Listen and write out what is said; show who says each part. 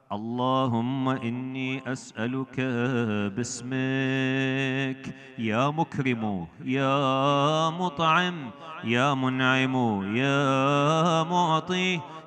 Speaker 1: اللهم إني أسألك باسمك يا مكرم يا مطعم يا منعم يا معطي